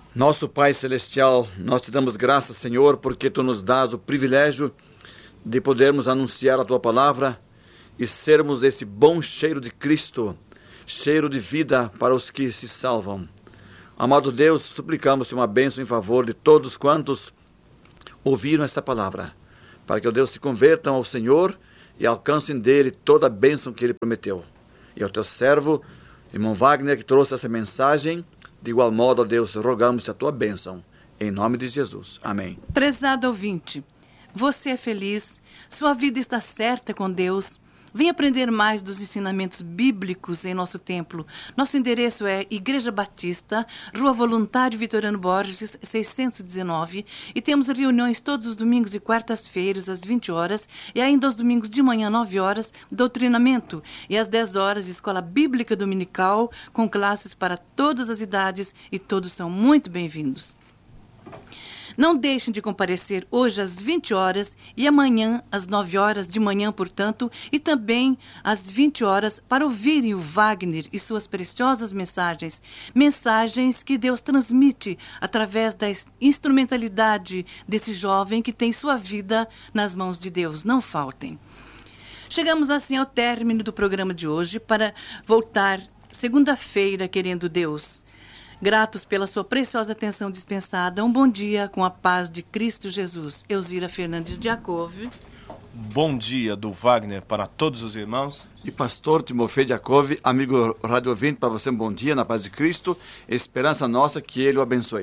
Nosso Pai Celestial, nós te damos graças, Senhor, porque Tu nos dás o privilégio de podermos anunciar a Tua palavra e sermos esse bom cheiro de Cristo, cheiro de vida para os que se salvam. Amado Deus, suplicamos-te uma bênção em favor de todos quantos ouviram esta palavra, para que, ó Deus, se convertam ao Senhor e alcancem dele toda a bênção que Ele prometeu. E ao Teu servo, irmão Wagner, que trouxe essa mensagem, de igual modo, ó Deus, rogamos a Tua bênção, em nome de Jesus. Amém. Prezado ouvinte, você é feliz, sua vida está certa com Deus. Vem aprender mais dos ensinamentos bíblicos em nosso templo. Nosso endereço é Igreja Batista, Rua Voluntário Vitoriano Borges, 619. E temos reuniões todos os domingos e quartas-feiras, às 20 horas. E ainda aos domingos de manhã, 9 horas, doutrinamento. E às 10 horas, Escola Bíblica Dominical, com classes para todas as idades. E todos são muito bem-vindos. Não deixem de comparecer hoje às 20 horas e amanhã às 9 horas de manhã, portanto, e também às 20 horas para ouvirem o Wagner e suas preciosas mensagens. Mensagens que Deus transmite através da instrumentalidade desse jovem que tem sua vida nas mãos de Deus. Não faltem. Chegamos assim ao término do programa de hoje para voltar segunda-feira, querendo Deus. Gratos pela sua preciosa atenção dispensada. Um bom dia com a paz de Cristo Jesus. Elzira Fernandes de Jacob. Bom dia do Wagner para todos os irmãos. E pastor Timofei de Jacob, amigo rádio ouvinte, para você um bom dia na paz de Cristo. Esperança nossa que Ele o abençoe.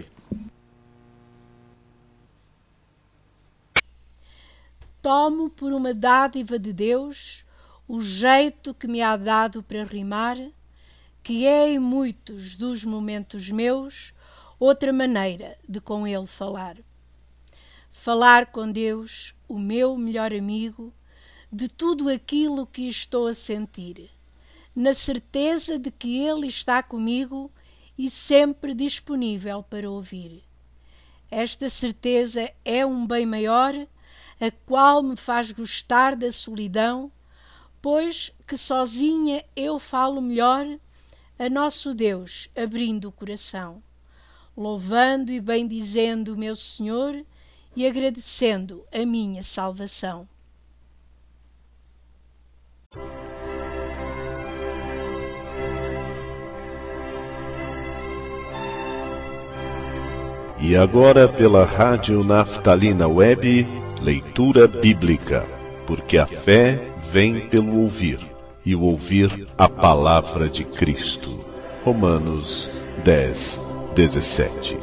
Tomo por uma dádiva de Deus o jeito que me há dado para rimar, que é em muitos dos momentos meus outra maneira de com Ele falar. Falar com Deus, o meu melhor amigo, de tudo aquilo que estou a sentir, na certeza de que Ele está comigo e sempre disponível para ouvir. Esta certeza é um bem maior, a qual me faz gostar da solidão, pois que sozinha eu falo melhor a nosso Deus, abrindo o coração, louvando e bendizendo o meu Senhor e agradecendo a minha salvação. E agora pela Rádio Naftalina Web, leitura bíblica, porque a fé vem pelo ouvir, e o ouvir a palavra de Cristo. Romanos 10, 17.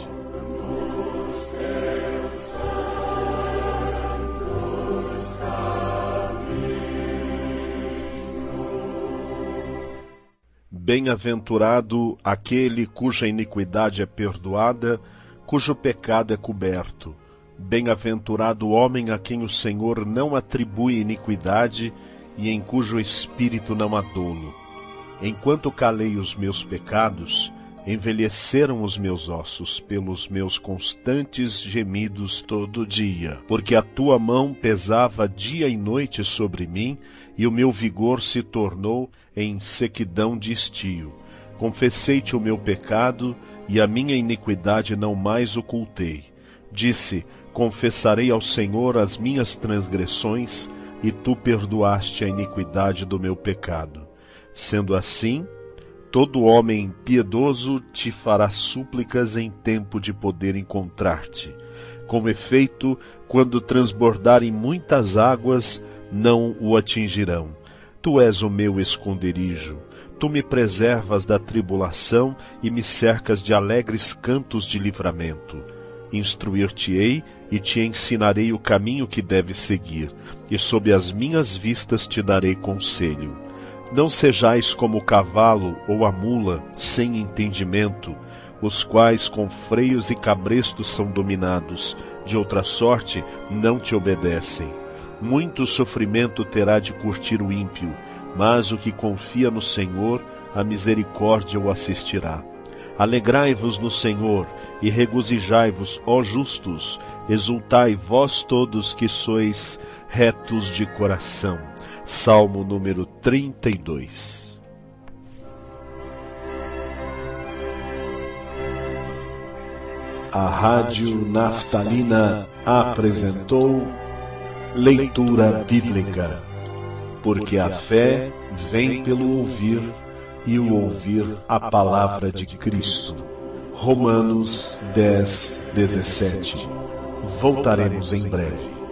Bem-aventurado aquele cuja iniquidade é perdoada, cujo pecado é coberto. Bem-aventurado o homem a quem o Senhor não atribui iniquidade e em cujo espírito não há dolo. Enquanto calei os meus pecados, envelheceram os meus ossos pelos meus constantes gemidos todo dia. Porque a tua mão pesava dia e noite sobre mim, e o meu vigor se tornou em sequidão de estio. Confessei-te o meu pecado, e a minha iniquidade não mais ocultei. Disse: confessarei ao Senhor as minhas transgressões, e tu perdoaste a iniquidade do meu pecado. Sendo assim, todo homem piedoso te fará súplicas em tempo de poder encontrar-te. Com efeito, quando transbordarem muitas águas, não o atingirão. Tu és o meu esconderijo. Tu me preservas da tribulação e me cercas de alegres cantos de livramento. Instruir-te-ei e te ensinarei o caminho que deves seguir, e sob as minhas vistas te darei conselho. Não sejais como o cavalo ou a mula, sem entendimento, os quais com freios e cabrestos são dominados, de outra sorte não te obedecem. Muito sofrimento terá de curtir o ímpio, mas o que confia no Senhor, a misericórdia o assistirá. Alegrai-vos no Senhor e regozijai-vos, ó justos, exultai vós todos que sois retos de coração. Salmo número 32. A Rádio Naftalina apresentou Leitura Bíblica, porque a fé vem pelo ouvir e o ouvir a palavra de Cristo. Romanos 10:17. Voltaremos em breve.